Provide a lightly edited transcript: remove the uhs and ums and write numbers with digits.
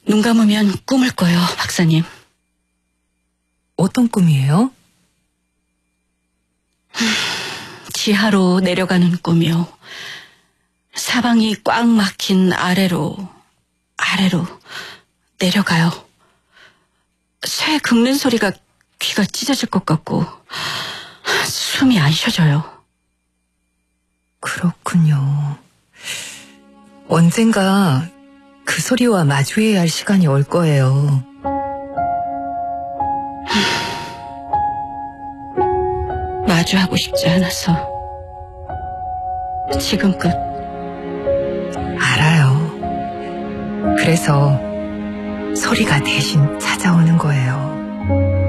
눈 감으면 꿈을 꿔요, 박사님. 어떤 꿈이에요? 지하로 내려가는 꿈이요. 사방이 꽉 막힌 아래로 내려가요. 쇠 긁는 소리가 귀가 찢어질 것 같고 숨이 안 쉬어져요. 그렇군요. 언젠가 그 소리와 마주해야 할 시간이 올 거예요. 마주하고 싶지 않아서 지금껏. 알아요. 그래서 소리가 대신 찾아오는 거예요.